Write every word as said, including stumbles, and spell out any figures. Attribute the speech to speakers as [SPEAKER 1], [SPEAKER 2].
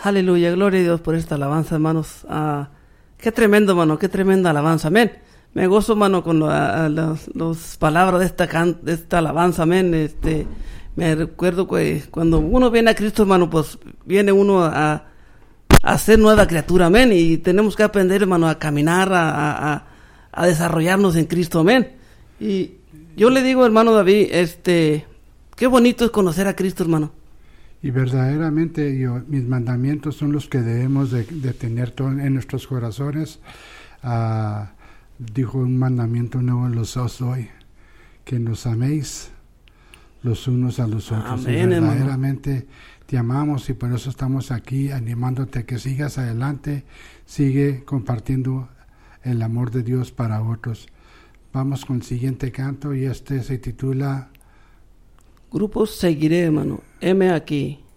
[SPEAKER 1] Aleluya, gloria a Dios por esta alabanza, hermanos. Ah, qué tremendo, hermano, qué tremenda alabanza, amén. Me gozo, hermano, con las palabras de esta, can, de esta alabanza, amén. Este, me recuerdo que cuando uno viene a Cristo, hermano, pues viene uno a, a ser nueva criatura, amén. Y tenemos que aprender, hermano, a caminar, a, a, a desarrollarnos en Cristo, amén. Y yo le digo, hermano David, este, qué bonito es conocer a Cristo, hermano.
[SPEAKER 2] Y verdaderamente yo, mis mandamientos son los que debemos de, de tener todo en nuestros corazones. Uh, dijo un mandamiento nuevo los os doy, que nos améis los unos a los otros.
[SPEAKER 1] Amén,
[SPEAKER 2] y verdaderamente hermano, te amamos y por eso estamos aquí animándote a que sigas adelante, sigue compartiendo el amor de Dios para otros. Vamos con el siguiente canto y este se titula
[SPEAKER 1] Grupo Seguiré, hermano. Heme aquí.